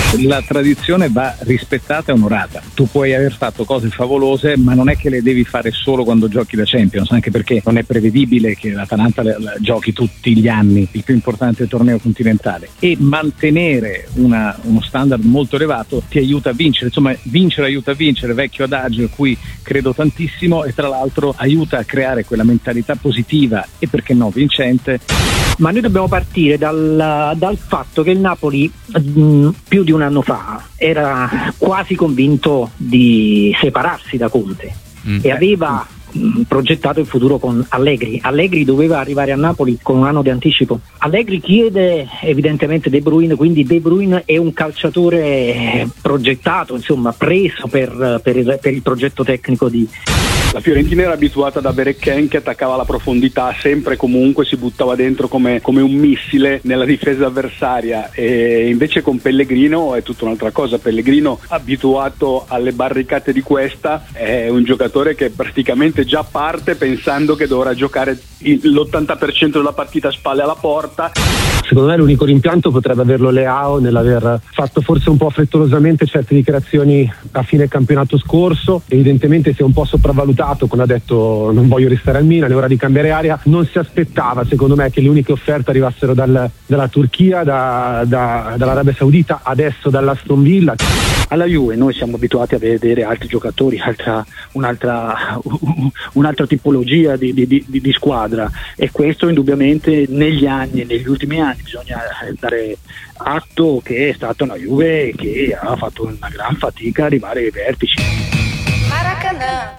La tradizione va rispettata e onorata. Tu puoi aver fatto cose favolose, ma non è che le devi fare solo quando giochi la Champions, anche perché non è prevedibile che l'Atalanta la giochi tutti gli anni, il più importante torneo continentale, e mantenere uno standard molto elevato ti aiuta a vincere. Insomma, vincere aiuta a vincere, vecchio adagio a cui credo tantissimo, e tra l'altro aiuta a creare quella mentalità positiva e perché no vincente. Ma noi dobbiamo partire dal fatto che il Napoli più di un anno fa era quasi convinto di separarsi da Conte e aveva progettato il futuro con Allegri. Allegri doveva arrivare a Napoli con un anno di anticipo. Allegri chiede evidentemente De Bruyne, quindi De Bruyne è un calciatore progettato, insomma preso per il progetto tecnico di... La Fiorentina era abituata ad avere Ken che attaccava la profondità, sempre e comunque si buttava dentro come un missile nella difesa avversaria, e invece con Pellegrino è tutta un'altra cosa. Pellegrino, abituato alle barricate di questa, è un giocatore che praticamente già parte pensando che dovrà giocare l'80% della partita a spalle alla porta. Secondo me l'unico rimpianto potrebbe averlo Leao nell'aver fatto forse un po' frettolosamente certe dichiarazioni a fine campionato scorso. Evidentemente si è un po' sopravvalutato quando ha detto non voglio restare al Milan, è ora di cambiare aria. Non si aspettava, secondo me, che le uniche offerte arrivassero dalla Turchia, dall'Arabia Saudita, adesso dall'Aston Villa. Alla Juve noi siamo abituati a vedere altri giocatori, un'altra tipologia di squadra, e questo indubbiamente negli ultimi anni bisogna dare atto che è stata una Juve che ha fatto una gran fatica a arrivare ai vertici. Maracanã.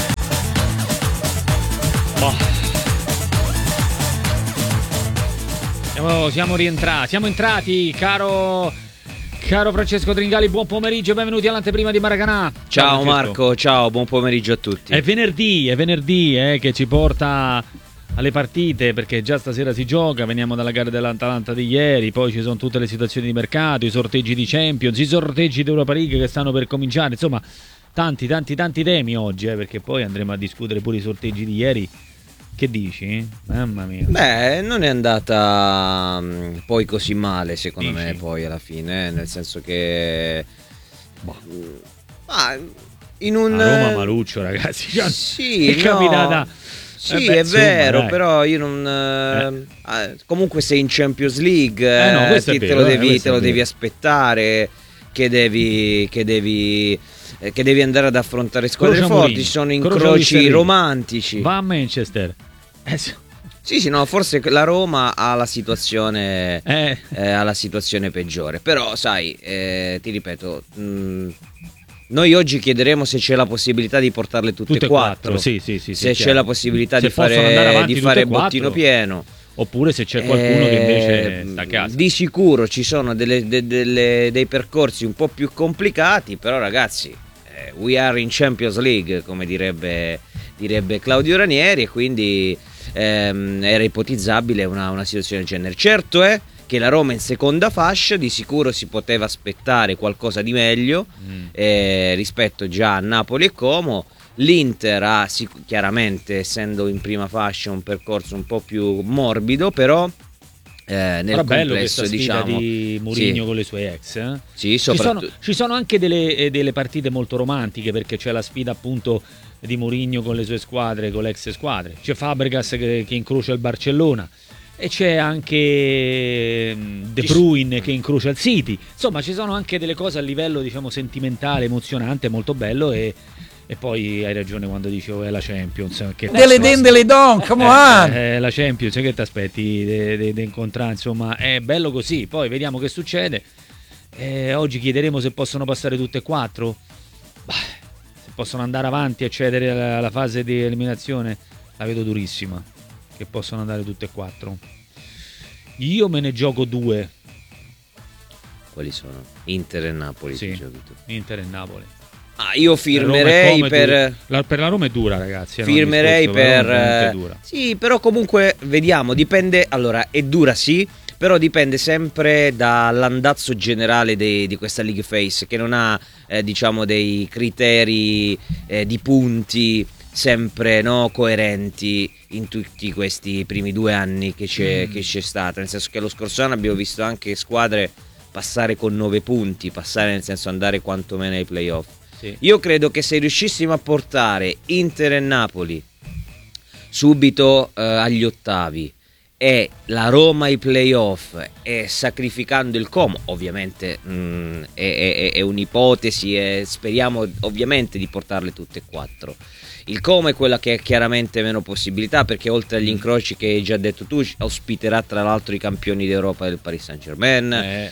Siamo entrati, caro Francesco Tringali, buon pomeriggio, benvenuti all'anteprima di Maracanã. Ciao Marco, ciao, buon pomeriggio a tutti. È venerdì che ci porta alle partite, perché già stasera si gioca, veniamo dalla gara dell'Atalanta di ieri, poi ci sono tutte le situazioni di mercato, i sorteggi di Champions, i sorteggi di Europa League che stanno per cominciare, insomma tanti temi oggi, perché poi andremo a discutere pure i sorteggi di ieri. Che dici? Mamma mia. Beh, non è andata poi così male secondo me poi alla fine, nel senso che in un Roma Maluccio, ragazzi, sì, è capitata. Sì, è vero, dai. Però io non comunque sei in Champions League, te lo devi aspettare, che devi andare ad affrontare squadre forti, ci sono incroci romantici. Va a Manchester. Sì, no, forse la Roma ha la situazione peggiore, però sai, ti ripeto, noi oggi chiederemo se c'è la possibilità di portarle tutte e quattro. Sì, se c'è la possibilità di fare bottino pieno. Oppure se c'è qualcuno che invece sta a casa. Di sicuro ci sono dei percorsi un po' più complicati, però ragazzi, we are in Champions League, come direbbe Claudio Ranieri, e quindi era ipotizzabile una situazione del genere. Certo è che la Roma in seconda fascia di sicuro si poteva aspettare qualcosa di meglio rispetto già a Napoli e Como. L'Inter ha chiaramente, essendo in prima fascia, un percorso un po' più morbido, però nel complesso, diciamo, di Mourinho con le sue ex. Sì, ci sono anche delle partite molto romantiche, perché c'è la sfida appunto di Mourinho con le sue squadre, con le ex squadre. C'è Fabregas che incrocia il Barcellona, e c'è anche De Bruyne che incrocia il City. Insomma, ci sono anche delle cose a livello, diciamo, sentimentale, emozionante, molto bello. E poi hai ragione quando dicevo è la Champions. Delle don, come on! La Champions, che ti aspetti di incontrare? Insomma, è bello così. Poi vediamo che succede. Oggi chiederemo se possono passare tutte e quattro. Se possono andare avanti e accedere alla fase di eliminazione, la vedo durissima. Che possono andare tutte e quattro. Io me ne gioco due. Quali sono? Inter e Napoli. Sì, Inter e Napoli. Io firmerei per la Roma è dura, ragazzi. Firmerei per sì, però comunque vediamo, dipende. Allora, è dura sì, però dipende sempre dall'andazzo generale di questa League Phase, che non ha diciamo dei criteri di punti sempre coerenti in tutti questi primi 2 anni che c'è stata, nel senso che lo scorso anno abbiamo visto anche squadre passare con 9 punti, passare nel senso andare quantomeno ai playoff. Sì. Io credo che se riuscissimo a portare Inter e Napoli subito agli ottavi e la Roma ai playoff, e sacrificando il Como, ovviamente è un'ipotesi e speriamo ovviamente di portarle tutte e 4. Il Como è quella che ha chiaramente meno possibilità, perché oltre agli incroci che hai già detto tu ospiterà tra l'altro i campioni d'Europa del Paris Saint-Germain,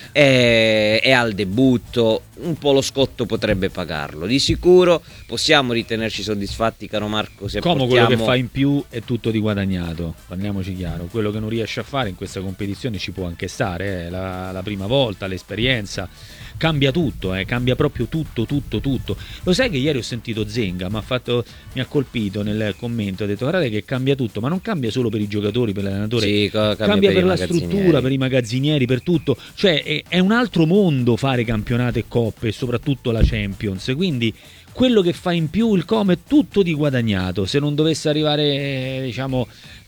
e al debutto un po' lo scotto potrebbe pagarlo. Di sicuro possiamo ritenerci soddisfatti, caro Marco, se Como portiamo... quello che fa in più è tutto di guadagnato, parliamoci chiaro. Quello che non riesce a fare in questa competizione ci può anche stare, la prima volta, l'esperienza cambia tutto, cambia proprio tutto. Lo sai che ieri ho sentito Zenga, mi ha colpito nel commento, ha detto guardate che cambia tutto, ma non cambia solo per i giocatori, per l'allenatore, sì, cambia per la struttura, per i magazzinieri, per tutto. Cioè è un altro mondo fare campionato e coppe, e soprattutto la Champions, quindi quello che fa in più il Como è tutto di guadagnato. Se non dovesse arrivare, diciamo,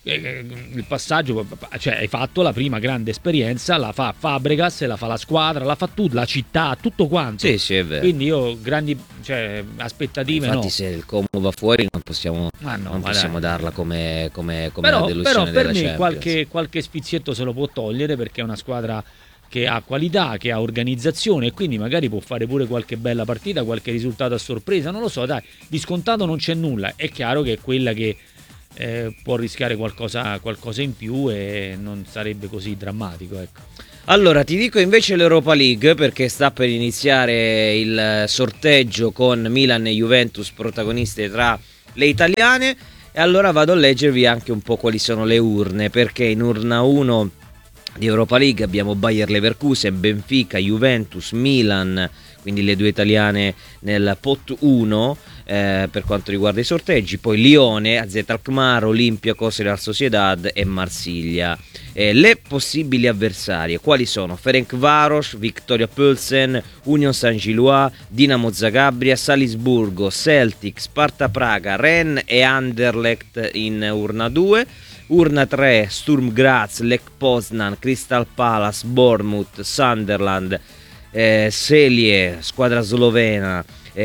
il passaggio, cioè hai fatto la prima grande esperienza, la fa Fabregas, la fa la squadra, la fa tu, la città, tutto quanto. Sì, è vero. Quindi io grandi aspettative. Infatti no. Se il Como va fuori non possiamo darla come però, una delusione però per della me Champions. qualche spizietto se lo può togliere, perché è una squadra che ha qualità, che ha organizzazione, e quindi magari può fare pure qualche bella partita, qualche risultato a sorpresa, non lo so, dai, di scontato non c'è nulla. È chiaro che è quella che può rischiare qualcosa in più e non sarebbe così drammatico, ecco. Allora ti dico invece l'Europa League, perché sta per iniziare il sorteggio con Milan e Juventus protagoniste tra le italiane, e allora vado a leggervi anche un po' quali sono le urne, perché in urna 1 di Europa League abbiamo Bayer Leverkusen, Benfica, Juventus, Milan, quindi le due italiane nel pot 1 per quanto riguarda i sorteggi, poi Lione, AZ Alkmaar, Olympiacos, Real Sociedad e Marsiglia. Le possibili avversarie quali sono? Ferencváros, Viktoria Plzen, Union Saint-Gilloise, Dinamo Zagabria, Salisburgo, Celtic, Sparta Praga, Rennes e Anderlecht in urna 2. Urna 3, Sturm Graz, Lech Poznan, Crystal Palace, Bournemouth, Sunderland, Celje, squadra slovena,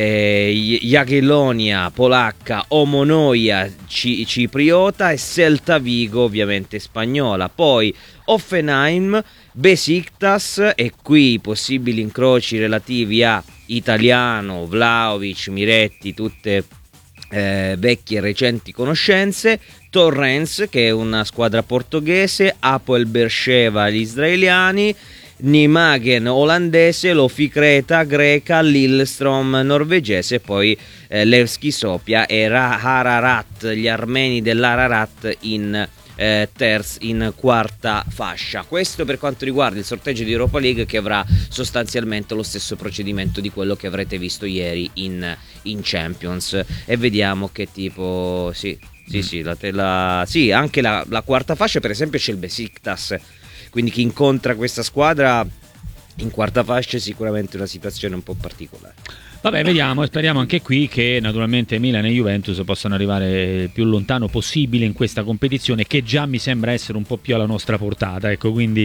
Jagiellonia polacca, Omonoia cipriota e Celta Vigo ovviamente spagnola. Poi Hoffenheim, Besiktas, e qui i possibili incroci relativi a Italiano, Vlahovic, Miretti, tutte vecchie e recenti conoscenze. Torrens, che è una squadra portoghese, Apoel Beersheva, gli israeliani, Nijmegen olandese, Lofi Creta greca, Lillestrøm norvegese, poi Levski Sofia e Ararat, gli armeni dell'Ararat in quarta fascia. Questo per quanto riguarda il sorteggio di Europa League, che avrà sostanzialmente lo stesso procedimento di quello che avrete visto ieri in Champions, e vediamo che tipo sì, anche la quarta fascia, per esempio c'è il Besiktas, quindi chi incontra questa squadra in quarta fascia è sicuramente una situazione un po' particolare. Vabbè, vediamo e speriamo anche qui che naturalmente Milan e Juventus possano arrivare il più lontano possibile in questa competizione, che già mi sembra essere un po' più alla nostra portata, ecco, quindi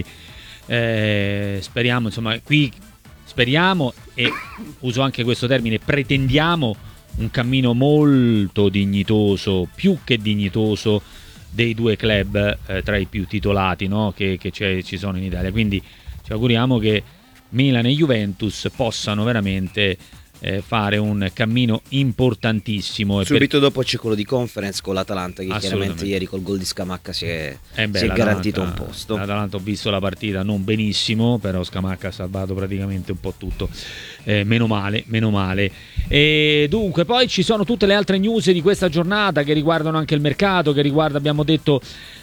speriamo, insomma, qui speriamo, e uso anche questo termine, pretendiamo un cammino molto dignitoso, più che dignitoso, dei due club tra i più titolati, no? che ci sono in Italia, quindi ci auguriamo che Milan e Juventus possano veramente fare un cammino importantissimo. Subito dopo c'è quello di Conference con l'Atalanta, che chiaramente ieri col gol di Scamacca si è garantito un posto. L'Atalanta, ho visto la partita non benissimo, però Scamacca ha salvato praticamente un po' tutto, meno male. E dunque poi ci sono tutte le altre news di questa giornata che riguardano anche il mercato, che riguarda, abbiamo detto,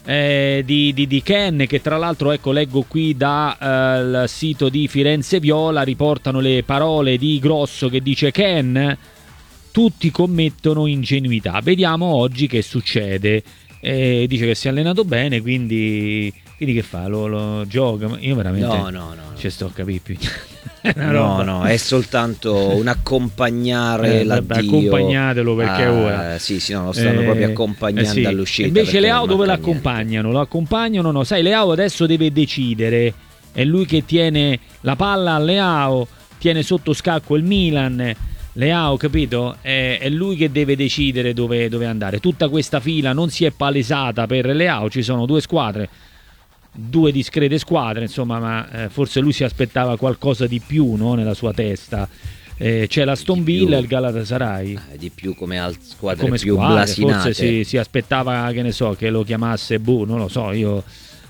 di Ken, che tra l'altro, ecco, leggo qui dal sito di Firenze Viola, riportano le parole di Grosso che dice: Ken, tutti commettono ingenuità, vediamo oggi che succede. Dice che si è allenato bene, quindi che fa? Lo gioca? Io veramente no. Ci sto a capire più. No, è soltanto un accompagnare l'addio. Accompagnatelo, perché ora sì, no, lo stanno proprio accompagnando all'uscita. Invece Leao dove l'accompagnano? Lo accompagnano, no? Sai, Leao adesso deve decidere è lui che tiene la palla a Leao, tiene sotto scacco il Milan, Leao, capito? È lui che deve decidere dove andare. Tutta questa fila non si è palesata per Leao, ci sono due squadre, due discrete squadre, insomma, ma forse lui si aspettava qualcosa di più, no, nella sua testa. C'è l'Aston Villa e il Galatasaray. Di più come squadre come più squadre, blasinate. forse si aspettava, che ne so, che lo chiamasse non lo so, io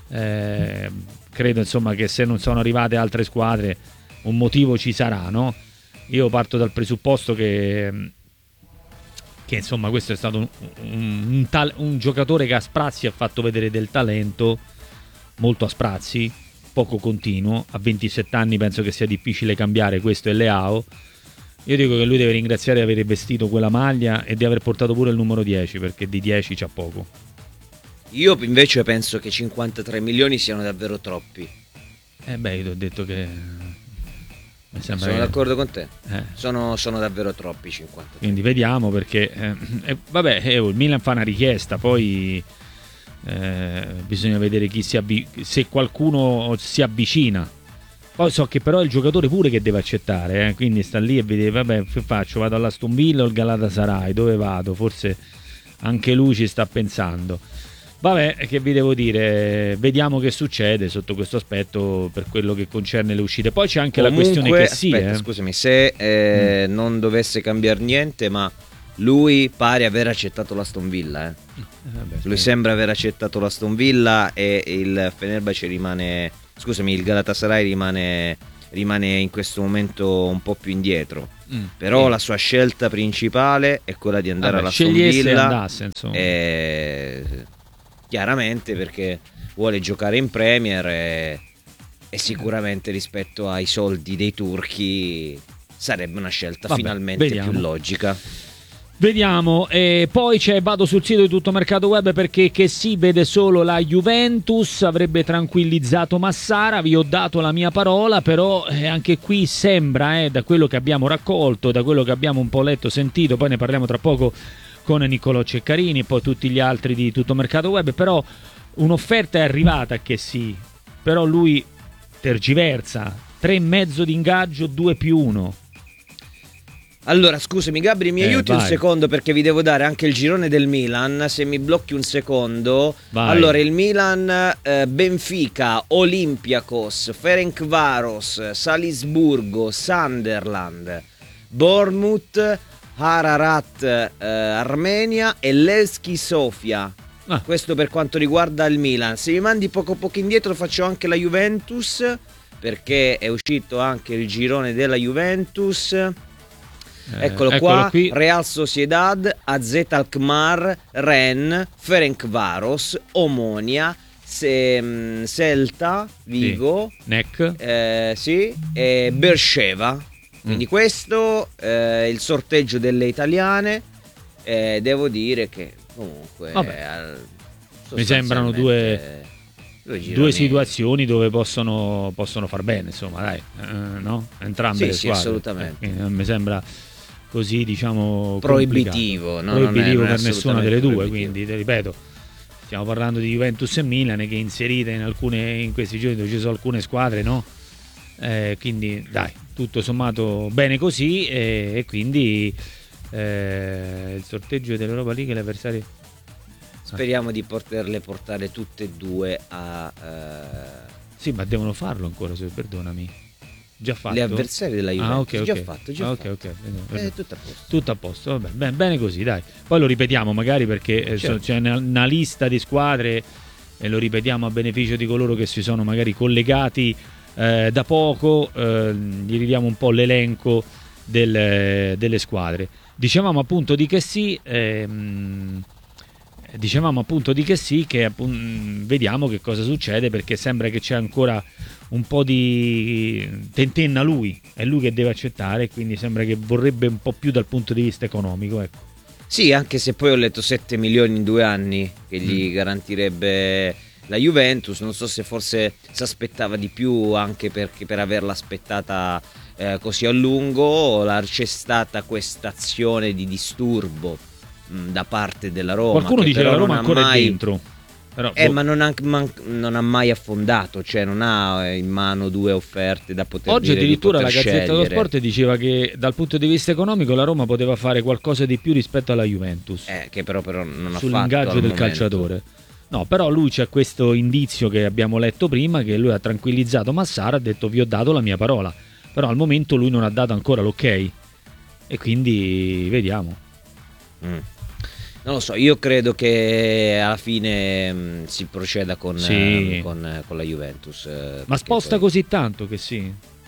credo insomma che se non sono arrivate altre squadre un motivo ci sarà, no? Io parto dal presupposto che insomma questo è stato un giocatore che a sprazzi ha fatto vedere del talento, molto a sprazzi, poco continuo. A 27 anni penso che sia difficile cambiare, questo è Leao. Io dico che lui deve ringraziare di aver vestito quella maglia e di aver portato pure il numero 10, perché di 10 c'ha poco. Io invece penso che 53 milioni siano davvero troppi. Io ti ho detto che mi sembra sono d'accordo con te. Sono davvero troppi 53. Quindi vediamo, perché il Milan fa una richiesta, poi bisogna vedere se qualcuno si avvicina. Poi so che però è il giocatore pure che deve accettare, quindi sta lì e vede, che faccio? Vado all'Aston Villa o al Galatasaray? Dove vado? Forse anche lui ci sta pensando. Che vi devo dire, vediamo che succede sotto questo aspetto per quello che concerne le uscite. Poi c'è anche comunque, la questione che aspetta, scusami, se non dovesse cambiare niente, ma lui pare aver accettato l'Aston Villa. Lui sembra aver accettato l'Aston Villa e il Fenerbahce il Galatasaray rimane in questo momento un po' più indietro. Però la sua scelta principale è quella di andare all'Aston Villa. Andasse, insomma. Chiaramente perché vuole giocare in Premier e sicuramente rispetto ai soldi dei turchi sarebbe una scelta finalmente più logica. Vediamo, poi vado sul sito di Tuttomercato Web, perché che si vede solo la Juventus, avrebbe tranquillizzato Massara, vi ho dato la mia parola, però anche qui sembra, da quello che abbiamo raccolto, da quello che abbiamo un po' letto, sentito, poi ne parliamo tra poco con Niccolò Ceccarini e poi tutti gli altri di Tuttomercato Web, però un'offerta è arrivata che sì, però lui tergiversa, 3,5 di ingaggio, 2+1. Allora, scusami Gabri, mi aiuti un secondo, perché vi devo dare anche il girone del Milan, se mi blocchi un secondo. Vai. Allora, il Milan, Benfica, Olympiacos, Ferencváros, Salisburgo, Sunderland, Bournemouth, Ararat, Armenia e Levski Sofia. Questo per quanto riguarda il Milan. Se mi mandi poco indietro faccio anche la Juventus, perché è uscito anche il girone della Juventus. Eccolo qua, qui. Real Sociedad, AZ Alkmaar, Rennes, Ferencváros, Omonia, Celta, Vigo, NEC, e Beersheva. Quindi questo è il sorteggio delle italiane. Devo dire che comunque mi sembrano due situazioni dove possono far bene, insomma, dai, no? Entrambe le squadre. Assolutamente. Mi sembra così, diciamo, proibitivo per nessuna delle due, quindi ti ripeto, stiamo parlando di Juventus e Milan, che inserite in questi giorni dove ci sono alcune squadre, no? Quindi dai, tutto sommato bene così, e quindi il sorteggio dell'Europa League e gli avversari. Speriamo di poterle portare tutte e due a... Sì, ma devono farlo ancora, perdonami. Già fatto? Le avversarie della Juventus. Ok. Già fatto. Tutto a posto, vabbè, bene così, dai. Poi lo ripetiamo magari, perché c'è una lista di squadre, e lo ripetiamo a beneficio di coloro che si sono magari collegati da poco, gli ridiamo un po' l'elenco delle squadre. Dicevamo appunto di che sì, che vediamo che cosa succede, perché sembra che c'è ancora un po' di tentenna lui, è lui che deve accettare, quindi sembra che vorrebbe un po' più dal punto di vista economico, ecco. Sì, anche se poi ho letto 7 milioni in 2 anni che gli garantirebbe la Juventus. Non so se forse si aspettava di più, anche perché per averla aspettata così a lungo c'è stata questa azione di disturbo da parte della Roma. Qualcuno dice che la Roma ancora è dentro. Però, ma non ha mai affondato, cioè non ha in mano 2 offerte da poter oggi dire addirittura di la poter Gazzetta dello scegliere. Sport diceva che dal punto di vista economico la Roma poteva fare qualcosa di più rispetto alla Juventus, Che però non ha sull'ingaggio fatto al del momento. calciatore. No, però lui c'è questo indizio che abbiamo letto prima, che lui ha tranquillizzato Massara, ha detto vi ho dato la mia parola, però al momento lui non ha dato ancora l'ok e quindi vediamo. Non lo so, io credo che alla fine si proceda con la Juventus. Ma sposta così tanto che sì?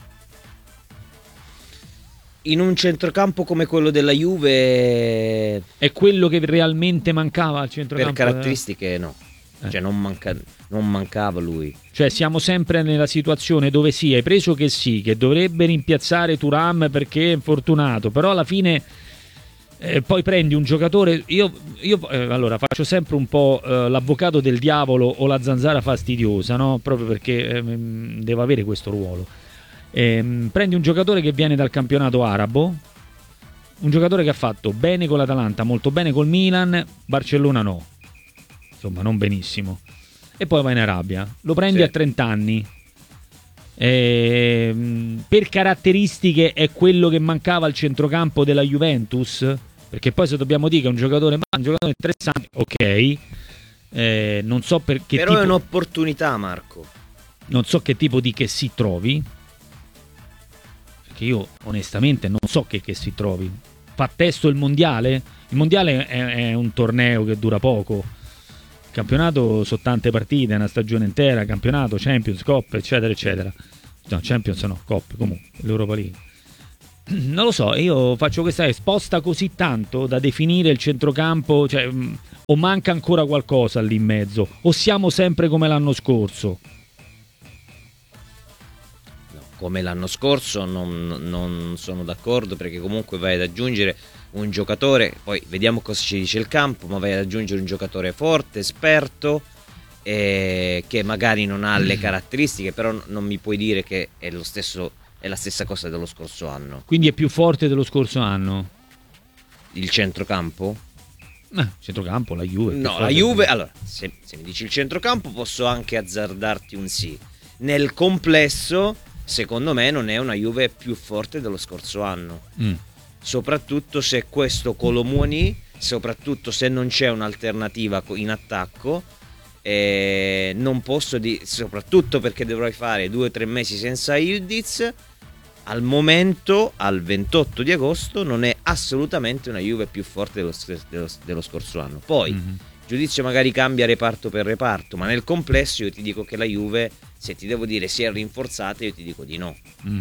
In un centrocampo come quello della Juve è quello che realmente mancava al centrocampo? Per caratteristiche no. Cioè non mancava lui. Cioè siamo sempre nella situazione dove sì, hai preso che sì, che dovrebbe rimpiazzare Thuram perché è infortunato, però alla fine poi prendi un giocatore, io allora faccio sempre un po' l'avvocato del diavolo o la zanzara fastidiosa, no? Proprio perché devo avere questo ruolo. Prendi un giocatore che viene dal campionato arabo, un giocatore che ha fatto bene con l'Atalanta, molto bene col Milan, Barcellona no, insomma non benissimo, e poi va in Arabia, lo prendi a 30 anni, per caratteristiche è quello che mancava al centrocampo della Juventus, perché poi se dobbiamo dire che è un giocatore interessante, ok, non so perché però tipo, è un'opportunità, Marco, non so che tipo di che si trovi, perché io onestamente non so che si trovi. Fa testo il mondiale è un torneo che dura poco, il campionato sono tante partite, una stagione intera, campionato, Champions, Coppa, eccetera eccetera. No, Champions no, Coppa, comunque l'Europa League. Non lo so, io faccio questa sposta così tanto da definire il centrocampo, cioè, o manca ancora qualcosa lì in mezzo, o siamo sempre come l'anno scorso? Come l'anno scorso non sono d'accordo, perché comunque vai ad aggiungere un giocatore, poi vediamo cosa ci dice il campo, ma vai ad aggiungere un giocatore forte, esperto, che magari non ha le caratteristiche, però non mi puoi dire che è la stessa cosa dello scorso anno. Quindi è più forte dello scorso anno? Il centrocampo? Centrocampo, la Juve. No, la Juve, allora, se mi dici il centrocampo posso anche azzardarti un sì. Nel complesso secondo me non è una Juve più forte dello scorso anno, soprattutto se questo Kolo Muani, soprattutto se non c'è un'alternativa in attacco, non posso soprattutto perché dovrei fare 2 o 3 mesi senza Ildiz. Al momento, al 28 di agosto, non è assolutamente una Juve più forte dello scorso anno. Poi giudizio magari cambia reparto per reparto, ma nel complesso io ti dico che la Juve, se ti devo dire si è rinforzata, io ti dico di no.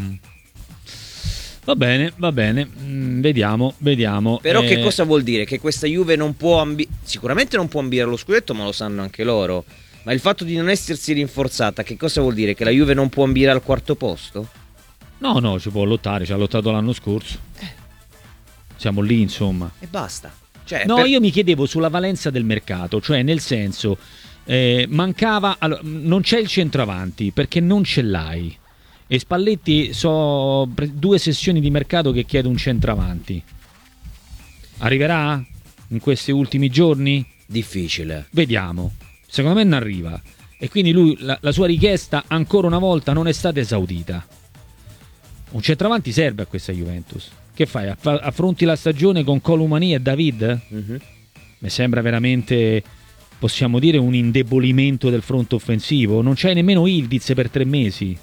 Va bene, vediamo. Però che cosa vuol dire? Che questa Juve non può sicuramente non può ambire allo scudetto, ma lo sanno anche loro. Ma il fatto di non essersi rinforzata, che cosa vuol dire? Che la Juve non può ambire al 4º posto? No, ci può lottare, ci ha lottato l'anno scorso. Siamo lì, insomma. E basta. Cioè, no, io mi chiedevo sulla valenza del mercato, cioè nel senso, mancava, allora, non c'è il centravanti perché non ce l'hai, e Spalletti 2 sessioni di mercato che chiede un centravanti. Arriverà in questi ultimi giorni? Difficile. Vediamo, secondo me non arriva, e quindi lui la sua richiesta ancora una volta non è stata esaudita. Un centravanti serve a questa Juventus. Che fai? Affronti la stagione con Kolo Muani e David? Mi sembra veramente, possiamo dire, un indebolimento del fronte offensivo. Non c'hai nemmeno Ildiz per 3 mesi.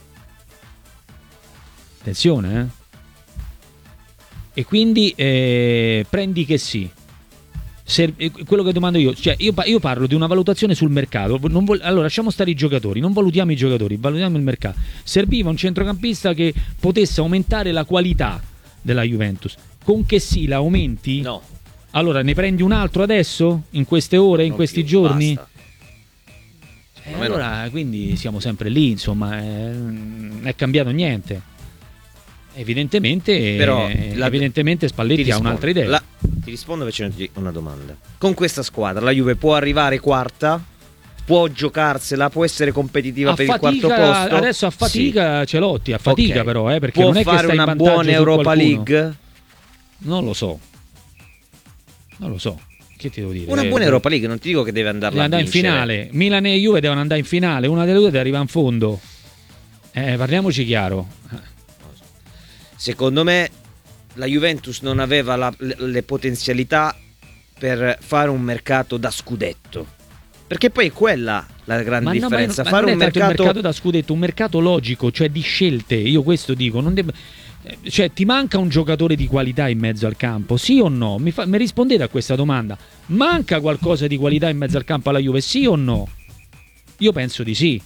Attenzione, E quindi prendi che sì. Quello che domando io, cioè io parlo di una valutazione sul mercato. Allora lasciamo stare i giocatori, non valutiamo i giocatori, valutiamo il mercato. Serviva un centrocampista che potesse aumentare la qualità della Juventus. Con che sì la aumenti? No. Allora ne prendi un altro adesso? In queste ore, in questi giorni? Allora quindi siamo sempre lì, insomma, non è cambiato niente. Evidentemente, però evidentemente Spalletti ha un'altra idea. Ti rispondo facendo una domanda. Con questa squadra la Juve può arrivare quarta? Può giocarsela? Può essere competitiva per il 4º posto? Adesso a fatica ce lotti, a fatica però, perché può non è fare che stai una in vantaggio buona Europa qualcuno. League? Non lo so. che ti devo dire? Una buona Europa League, non ti dico che deve andare in finale. Milan e Juve devono andare in finale, una delle due deve arrivare in fondo. Parliamoci chiaro. Secondo me la Juventus non aveva le potenzialità per fare un mercato da scudetto, perché poi è quella la grande differenza. Fare un mercato da scudetto, un mercato logico, cioè di scelte. Io questo dico, cioè ti manca un giocatore di qualità in mezzo al campo, sì o no? Mi rispondete a questa domanda. Manca qualcosa di qualità in mezzo al campo alla Juve, sì o no? Io penso di sì.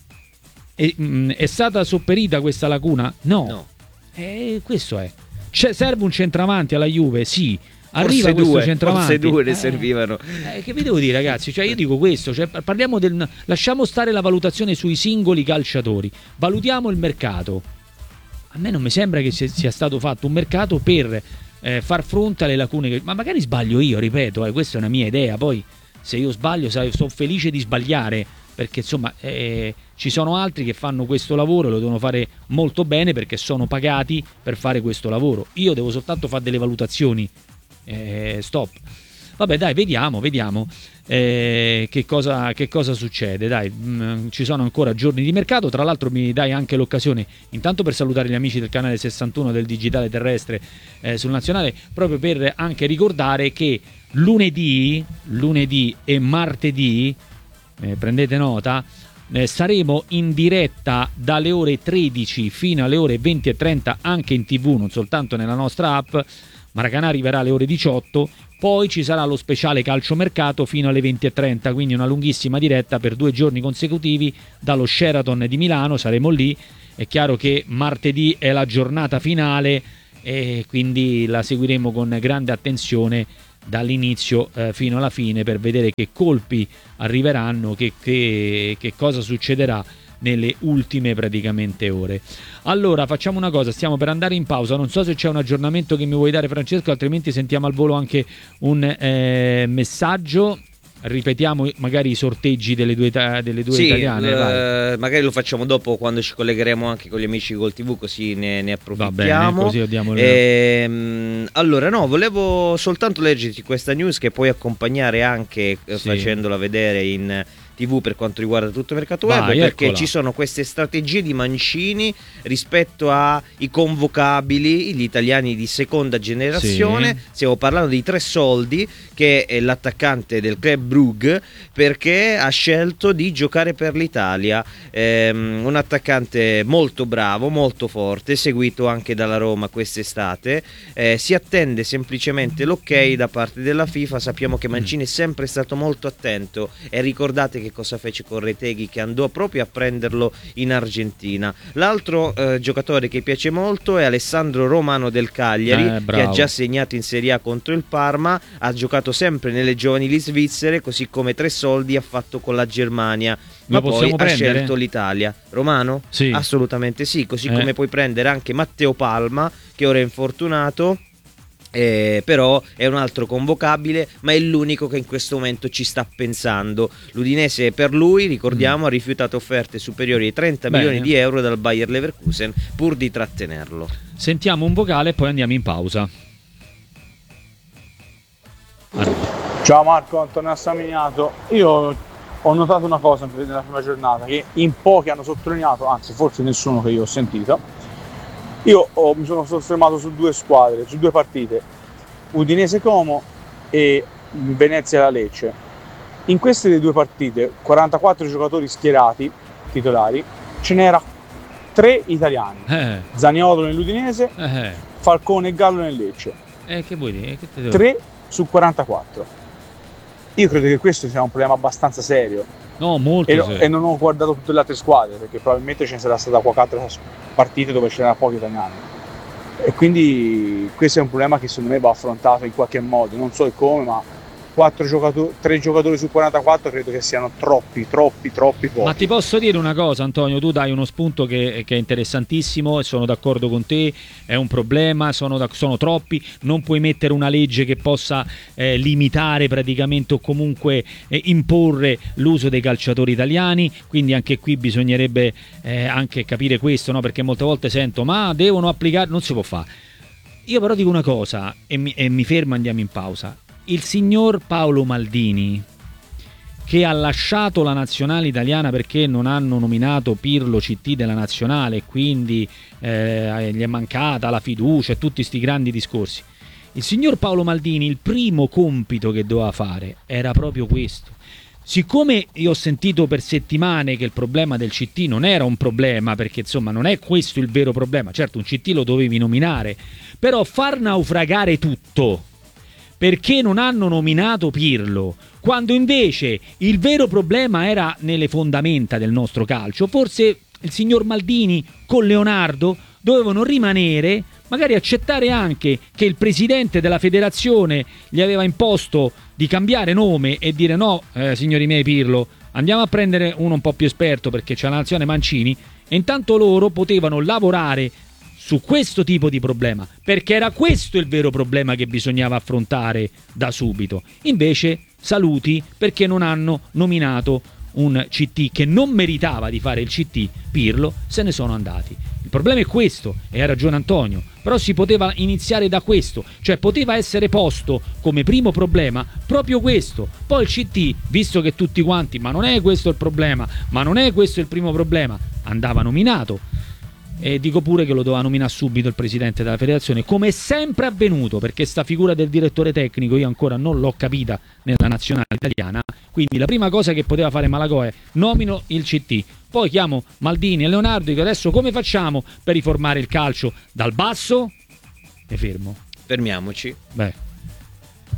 È stata sopperita questa lacuna? No. Questo è. Serve un centravanti alla Juve? Sì. Arriva questo centravanti. Forse due ne servivano. Che vi devo dire, ragazzi? Cioè, io dico questo, cioè, parliamo lasciamo stare la valutazione sui singoli calciatori. Valutiamo il mercato. A me non mi sembra che sia stato fatto un mercato per far fronte alle lacune ma magari sbaglio io, ripeto, questa è una mia idea. Poi se io sbaglio, sono felice di sbagliare, perché insomma ci sono altri che fanno questo lavoro e lo devono fare molto bene perché sono pagati per fare questo lavoro. Io devo soltanto fare delle valutazioni. Stop. Vabbè, dai, vediamo che cosa succede. Dai, ci sono ancora giorni di mercato. Tra l'altro mi dai anche l'occasione intanto per salutare gli amici del canale 61 del digitale terrestre sul nazionale, proprio per anche ricordare che lunedì e martedì, prendete nota, saremo in diretta dalle ore 13 fino alle ore 20:30 anche in TV, non soltanto nella nostra app. Maracanà arriverà alle ore 18, poi ci sarà lo speciale calciomercato fino alle 20:30, quindi una lunghissima diretta per 2 giorni consecutivi dallo Sheraton di Milano. Saremo lì. È chiaro che martedì è la giornata finale e quindi la seguiremo con grande attenzione dall'inizio fino alla fine per vedere che colpi arriveranno, che cosa succederà nelle ultime praticamente ore. Allora facciamo una cosa, stiamo per andare in pausa, non so se c'è un aggiornamento che mi vuoi dare, Francesco, altrimenti sentiamo al volo anche un messaggio. Ripetiamo magari i sorteggi delle due italiane. Magari lo facciamo dopo, quando ci collegheremo anche con gli amici di Gol TV, così ne approfittiamo. Va bene, così diamo allora no, volevo soltanto leggerti questa news che puoi accompagare anche facendola vedere in TV per quanto riguarda tutto il mercato web, perché ci sono queste strategie di Mancini rispetto ai convocabili, gli italiani di seconda generazione. Stiamo parlando di Tresoldi, che è l'attaccante del Club Brugge, perché ha scelto di giocare per l'Italia, un attaccante molto bravo, molto forte, seguito anche dalla Roma quest'estate. Si attende semplicemente l'ok da parte della FIFA. Sappiamo che Mancini è sempre stato molto attento, e ricordate che cosa fece con Retegui, che andò proprio a prenderlo in Argentina. L'altro giocatore che piace molto è Alessandro Romano del Cagliari, che ha già segnato in Serie A contro il Parma, ha giocato sempre nelle giovanili svizzere, così come Tresoldi ha fatto con la Germania, ma poi ha scelto l'Italia. Romano? Sì. Assolutamente sì, così come puoi prendere anche Matteo Palma, che ora è infortunato. Però è un altro convocabile, ma è l'unico che in questo momento ci sta pensando. L'Udinese, per lui, ricordiamo, ha rifiutato offerte superiori ai 30 milioni di euro dal Bayer Leverkusen pur di trattenerlo. Sentiamo un vocale e poi andiamo in pausa. Ciao Marco, Antonio Assaminiato. Io ho notato una cosa nella prima giornata che in pochi hanno sottolineato, anzi forse nessuno che io ho sentito. Io mi sono soffermato su 2 squadre, su 2 partite, Udinese Como e Venezia Lecce. In queste 2 partite, 44 giocatori schierati, titolari, ce n'era 3 italiani. Zaniolo nell'Udinese, Falcone e Gallo nel Lecce. Che vuoi dire? 3 su 44. Io credo che questo sia un problema abbastanza serio. No, molto serio. E non ho guardato tutte le altre squadre, perché probabilmente ce ne sarà stata qualche altra partite dove c'erano pochi italiani. E quindi questo è un problema che secondo me va affrontato in qualche modo, non so come, ma 3 giocatori su 44 credo che siano troppi pochi. Ma ti posso dire una cosa, Antonio, tu dai uno spunto che è interessantissimo e sono d'accordo con te, è un problema, sono troppi, non puoi mettere una legge che possa limitare praticamente o comunque imporre l'uso dei calciatori italiani, quindi anche qui bisognerebbe anche capire questo, no? Perché molte volte sento ma devono applicare, non si può fare. Io però dico una cosa e mi fermo, andiamo in pausa. il signor Paolo Maldini, che ha lasciato la nazionale italiana perché non hanno nominato Pirlo CT della nazionale e quindi gli è mancata la fiducia e tutti sti grandi discorsi. Il signor Paolo Maldini, il primo compito che doveva fare era proprio questo. Siccome io ho sentito per settimane che il problema del CT non era un problema, perché insomma non è questo il vero problema, certo un CT lo dovevi nominare, però far naufragare tutto perché non hanno nominato Pirlo, quando invece il vero problema era nelle fondamenta del nostro calcio, forse il signor Maldini con Leonardo dovevano rimanere, magari accettare anche che il presidente della federazione gli aveva imposto di cambiare nome e dire no, signori miei Pirlo, andiamo a prendere uno un po' più esperto perché c'è la nazione Mancini, e intanto loro potevano lavorare su questo tipo di problema, perché era questo il vero problema che bisognava affrontare da subito. Invece saluti perché non hanno nominato un CT che non meritava di fare il CT, Pirlo, se ne sono andati. Il problema è questo, e ha ragione Antonio, però si poteva iniziare da questo, cioè poteva essere posto come primo problema proprio questo. Poi il CT, visto che tutti quanti, ma non è questo il problema, ma non è questo il primo problema, andava nominato. E dico pure che lo doveva nominare subito il presidente della federazione, come è sempre avvenuto, perché sta figura del direttore tecnico io ancora non l'ho capita nella nazionale italiana. Quindi la prima cosa che poteva fare Malagò è nomino il CT, poi chiamo Maldini e Leonardo e dico adesso come facciamo per riformare il calcio dal basso? E fermiamoci. Beh,